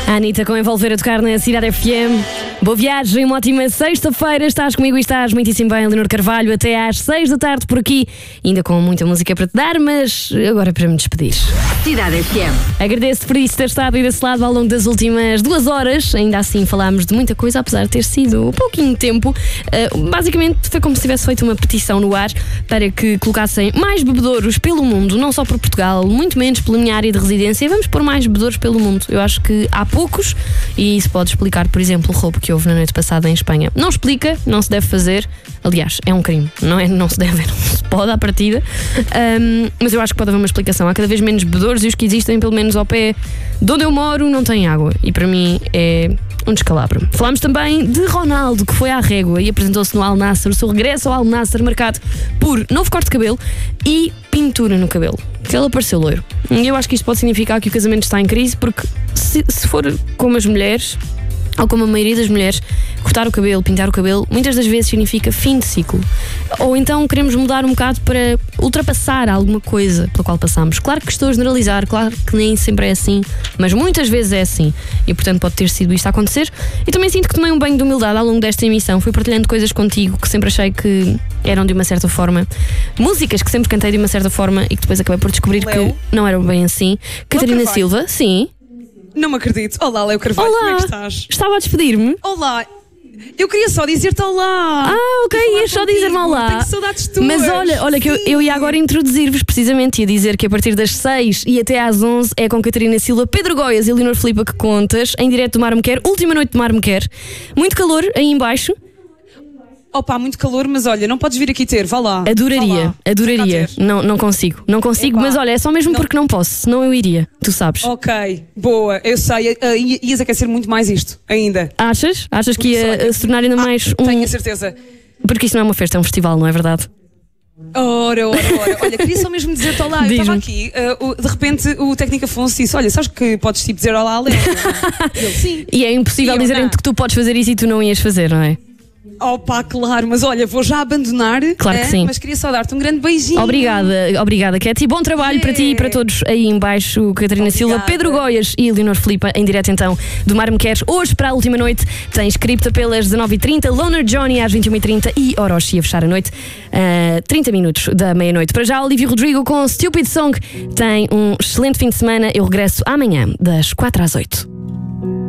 A Anitta com Envolver a tocar na Cidade FM. Boa viagem, uma ótima sexta-feira. Estás comigo e estás muitíssimo bem, Leonor Carvalho, até às 6 da tarde por aqui. Ainda com muita música para te dar, mas agora para me despedir. Cidade FM. Agradeço por isso ter estado aí desse lado ao longo das últimas 2 horas. Ainda assim falámos de muita coisa, apesar de ter sido um pouquinho de tempo. Basicamente foi como se tivesse feito uma petição no ar para que colocassem mais bebedouros pelo mundo, não só por Portugal, muito menos pela minha área de residência. Vamos pôr mais bebedouros pelo mundo. Eu acho que há poucos e isso pode explicar, por exemplo, o roubo que houve na noite passada em Espanha. Não explica, não se deve fazer. Aliás, é um crime, não se deve, não se pode à partida. Mas eu acho que pode haver uma explicação. Há cada vez menos bebedouros e os que existem, pelo menos ao pé de onde eu moro, não têm água. E para mim é um descalabro. Falámos também de Ronaldo, que foi à régua e apresentou-se no Al Nassr. O seu regresso ao Al Nassr marcado por novo corte de cabelo e pintura no cabelo. Que ele apareceu loiro. E eu acho que isto pode significar que o casamento está em crise, porque se for como as mulheres, ou como a maioria das mulheres, cortar o cabelo, pintar o cabelo, muitas das vezes significa fim de ciclo. Ou então queremos mudar um bocado para ultrapassar alguma coisa pela qual passamos. Claro que estou a generalizar, claro que nem sempre é assim, mas muitas vezes é assim. E portanto pode ter sido isto a acontecer. E também sinto que tomei um banho de humildade ao longo desta emissão. Fui partilhando coisas contigo que sempre achei que eram de uma certa forma. Músicas que sempre cantei de uma certa forma e que depois acabei por descobrir que não eram bem assim. Catarina Silva, sim. Não me acredito. Olá, Léo Carvalho, Olá. como é que estás? Estava a despedir-me. Olá. Eu queria só dizer-te olá. Ok, ias só dizer-me olá. Tenho saudades tuas. Mas olha que eu ia agora introduzir-vos precisamente, ia dizer que a partir das 6 e até às 11 é com Catarina Silva, Pedro Goias e Leonor Filipe que contas, em direto do Mar Me Quer, última noite do Mar Me Quer. Muito calor aí em baixo. Opa, muito calor, mas olha, não podes vir aqui ter, vá lá. Adoraria. Não consigo, Epá, mas olha, é só mesmo não. porque não posso, senão eu iria, tu sabes. Ok, boa, eu sei, ias aquecer muito mais isto, ainda. Achas? Achas que ia se tornar ainda mais Tenho a certeza. Porque isto não é uma festa, é um festival, não é verdade? Ora. Olha, queria só mesmo dizer-te olá. Eu estava aqui, de repente o técnico Afonso disse: olha, sabes que podes tipo dizer olá a Léo? Eu, sim. E é impossível dizerem-te que tu podes fazer isso e tu não ias fazer, não é? Opa, claro, mas olha, vou já abandonar. Claro que sim. Mas queria só dar-te um grande beijinho. Obrigada, Katy. Bom trabalho para ti e para todos aí em baixo. Catarina Silva, Pedro Goias e Leonor Filipe, em direto então do Mar Me Queres. Hoje, para a última noite, tens Cripta pelas 19h30, Loner Johnny às 21h30 e Orochi a fechar a noite, 30 minutos da meia-noite. Para já, Olivia Rodrigo com Stupid Song tem um excelente fim de semana. Eu regresso amanhã, das 4 às 8.